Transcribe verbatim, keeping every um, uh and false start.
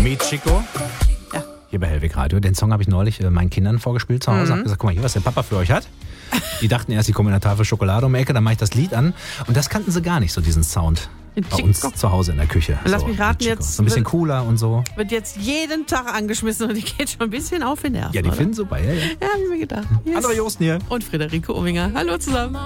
Meet Chico. Ja. Hier bei Hellweg Radio. Den Song habe ich neulich äh, meinen Kindern vorgespielt zu Hause. Mhm. Hab gesagt, guck mal hier, was der Papa für euch hat. Die dachten erst, die kommen in der Tafel Schokolade um die Ecke, dann mache ich das Lied an. Und das kannten sie gar nicht, so diesen Sound. Bei uns zu Hause in der Küche. Lass so, mich raten, jetzt so ein bisschen cooler und so. Wird jetzt jeden Tag angeschmissen und die geht schon ein bisschen auf den Nerven. Ja, die oder? finden super. Ja, ja. Ja, hab ich mir gedacht. Yes. André Josten hier. Und Friederike Ominger. Hallo zusammen.